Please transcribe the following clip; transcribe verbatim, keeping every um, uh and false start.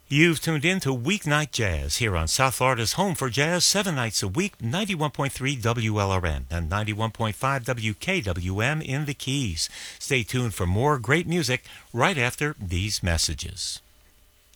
You've tuned in to Weeknight Jazz here on South Florida's home for jazz, seven nights a week, ninety-one point three W L R N and ninety-one point five W K W M in the Keys. Stay tuned for more great music right after these messages.